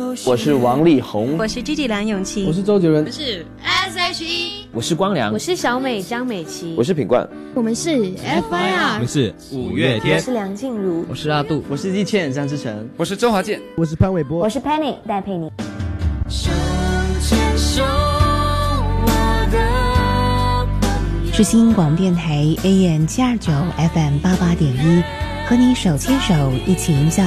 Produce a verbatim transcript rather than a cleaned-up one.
我是王力宏， 我是 Gigi 梁咏琪， 我是周杰伦， 我是 S H E， 我是光良， 我是小美张美琪， 我是品冠， 我们是 F I R， 我们是五月天， 我是梁静茹， 我是阿杜， 我是季倩张志成， 我是周华健， 我是潘玮柏， 我是 Penny 戴佩妮。 手牵手我的朋友， 世新广播电台 A M 七二九 F M 八八点一，和你手牵手一起营造